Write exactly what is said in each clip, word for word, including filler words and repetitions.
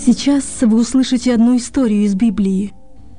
Сейчас вы услышите одну историю из Библии.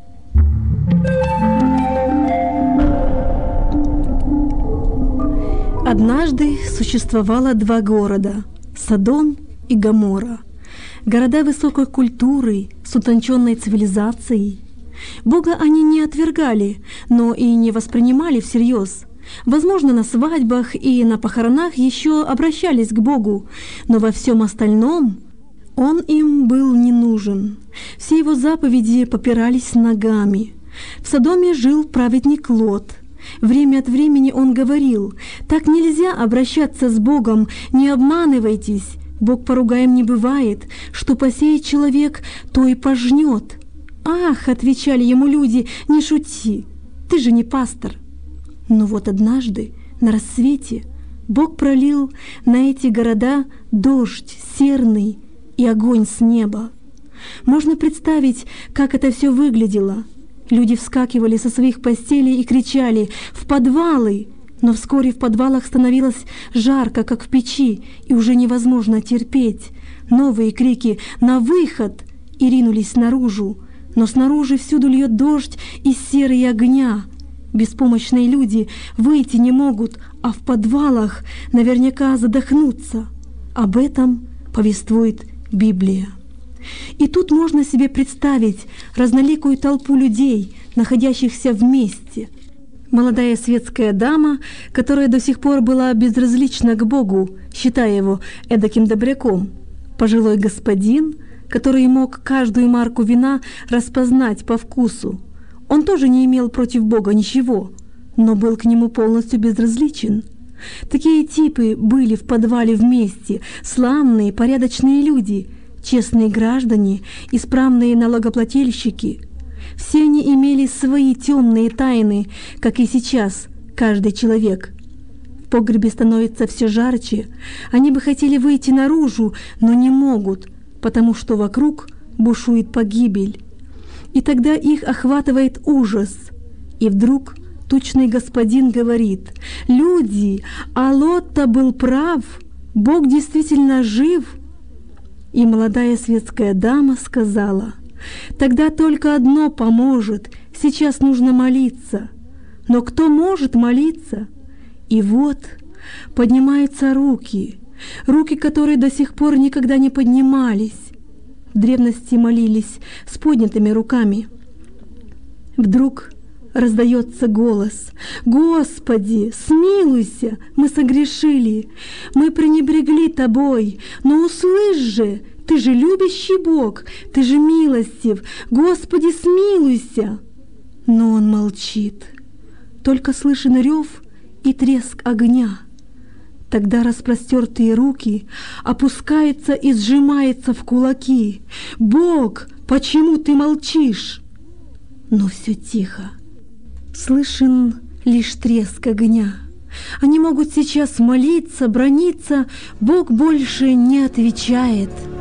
Однажды существовало два города — Содом и Гоморра. Города высокой культуры, с утонченной цивилизацией. Бога они не отвергали, но и не воспринимали всерьез. Возможно, на свадьбах и на похоронах еще обращались к Богу, но во всем остальном Он им был не нужен. Все его заповеди попирались ногами. В Содоме жил праведник Лот. Время от времени он говорил: «Так нельзя обращаться с Богом, не обманывайтесь, Бог поругаем не бывает, что посеет человек, то и пожнет». «Ах!» — отвечали ему люди, — «не шути, ты же не пастор». Но вот однажды на рассвете Бог пролил на эти города дождь серный и огонь с неба. Можно представить, как это все выглядело. Люди вскакивали со своих постелей и кричали: «В подвалы!» Но вскоре в подвалах становилось жарко, как в печи, и уже невозможно терпеть. Новые крики: «На выход!» и ринулись наружу. Но снаружи всюду льет дождь и серые огня. Беспомощные люди выйти не могут, а в подвалах наверняка задохнутся. Об этом повествует Библия. И тут можно себе представить разноликую толпу людей, находящихся вместе. Молодая светская дама, которая до сих пор была безразлична к Богу, считая его эдаким добряком. Пожилой господин, который мог каждую марку вина распознать по вкусу. Он тоже не имел против Бога ничего, но был к нему полностью безразличен. Такие типы были в подвале вместе: славные, порядочные люди, честные граждане, исправные налогоплательщики. Все они имели свои темные тайны, как и сейчас каждый человек. В погребе становится все жарче. Они бы хотели выйти наружу, но не могут, потому что вокруг бушует погибель. И тогда их охватывает ужас. И вдруг тучный господин говорит: «Люди, а Лот-то был прав, Бог действительно жив». И молодая светская дама сказала: «Тогда только одно поможет, сейчас нужно молиться». Но кто может молиться? И вот поднимаются руки, руки, которые до сих пор никогда не поднимались. В древности молились с поднятыми руками. Вдруг раздается голос: «Господи, смилуйся, мы согрешили, мы пренебрегли Тобой, но услышь же, Ты же любящий Бог, Ты же милостив, Господи, смилуйся». Но он молчит, только слышен рев и треск огня. Тогда распростертые руки опускаются и сжимаются в кулаки. «Бог, почему ты молчишь?» Но все тихо. Слышен лишь треск огня. Они могут сейчас молиться, браниться, Бог больше не отвечает.